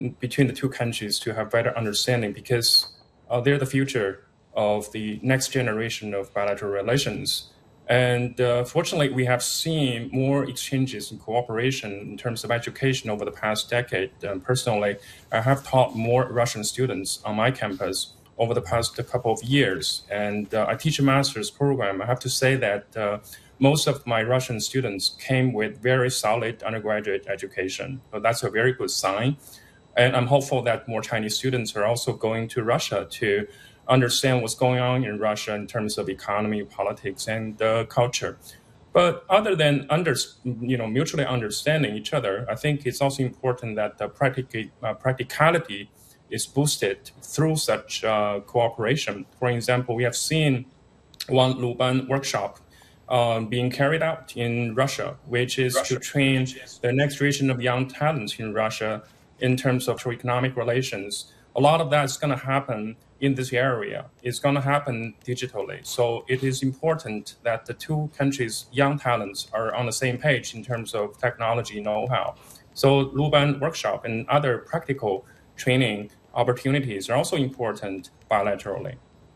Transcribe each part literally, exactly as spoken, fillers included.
between the two countries to have better understanding, because uh, they're the future of the next generation of bilateral relations. And uh, fortunately, we have seen more exchanges and cooperation in terms of education over the past decade. Um, personally, I have taught more Russian students on my campus over the past couple of years. And uh, I teach a master's program. I have to say that uh, most of my Russian students came with very solid undergraduate education. So that's a very good sign. And I'm hopeful that more Chinese students are also going to Russia to understand what's going on in Russia in terms of economy, politics, and uh, culture. But other than under, you know, mutually understanding each other, I think it's also important that the practic- uh, practicality is boosted through such uh, cooperation. For example, we have seen one Luban workshop uh, being carried out in Russia, which is Russia. to train the next generation of young talents in Russia in terms of economic relations. A lot of that is going to happen in this area. It's going to happen digitally. So it is important that the two countries' young talents are on the same page in terms of technology know-how. So Luban workshop and other practical training opportunities are also important bilaterally.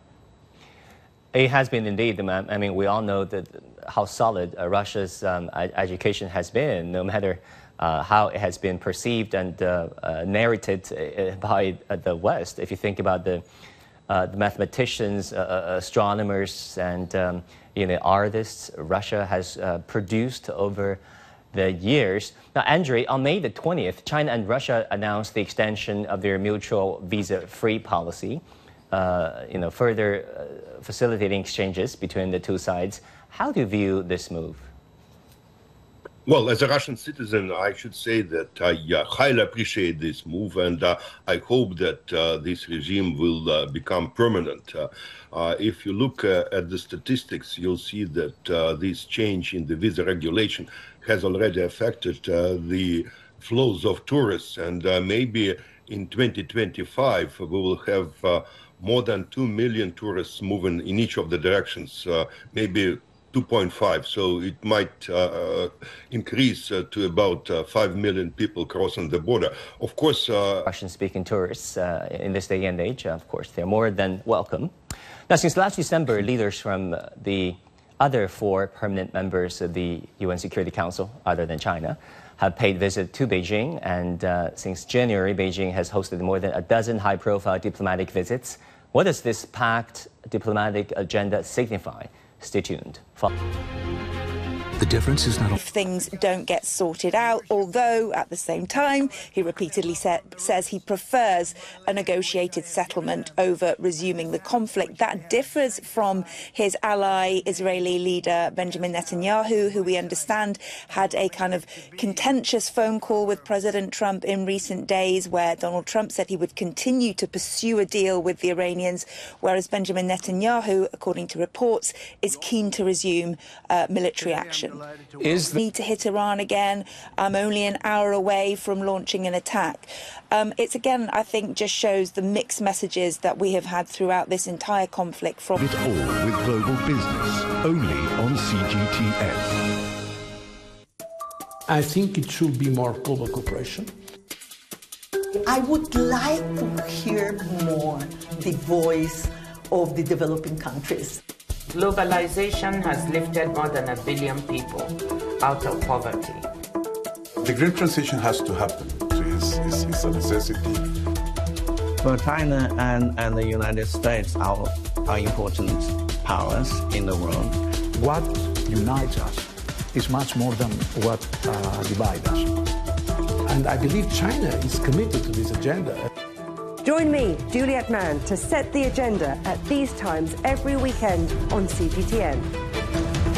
It has been indeed. I mean, we all know that how solid uh, Russia's um, education has been, no matter uh, how it has been perceived and uh, uh, narrated uh, by uh, the West. If you think about the, uh, the mathematicians, uh, astronomers, and um, you know, artists Russia has uh, produced over the years. Now, Andre, on May the twentieth, China and Russia announced the extension of their mutual visa-free policy, uh, you know, further uh, facilitating exchanges between the two sides. How do you view this move? Well, as a Russian citizen, I should say that I uh, highly appreciate this move, and uh, I hope that uh, this regime will uh, become permanent. Uh, uh, if you look uh, at the statistics, you'll see that uh, this change in the visa regulation has already affected uh, the flows of tourists, and uh, maybe in twenty twenty-five we will have uh, more than two million tourists moving in each of the directions, uh, maybe two point five, so it might uh, increase uh, to about uh, five million people crossing the border. Of course, uh, Russian-speaking tourists uh, in this day and age, of course, they're more than welcome. Now, since last December, leaders from the other four permanent members of the U N Security Council, other than China, have paid visit to Beijing, and uh, since January, Beijing has hosted more than a dozen high-profile diplomatic visits. What does this packed diplomatic agenda signify? Stay tuned. The difference is not if things don't get sorted out, although at the same time he repeatedly sa- says he prefers a negotiated settlement over resuming the conflict. That differs from his ally, Israeli leader Benjamin Netanyahu, who we understand had a kind of contentious phone call with President Trump in recent days, where Donald Trump said he would continue to pursue a deal with the Iranians, whereas Benjamin Netanyahu, according to reports, is keen to resume uh, military action. Is the need to hit Iran again? I'm only an hour away from launching an attack. Um, it's again, I think, just shows the mixed messages that we have had throughout this entire conflict. From it all with global business, only on C G T N. I think it should be more global cooperation. I would like to hear more the voice of the developing countries. Globalization has lifted more than a billion people out of poverty. The green transition has to happen. It's, it's, it's a necessity. For China and, and the United States are, are important powers in the world. What unites us is much more than what uh, divides us. And I believe China is committed to this agenda. Join me, Juliet Mann, to set the agenda at these times every weekend on C G T N.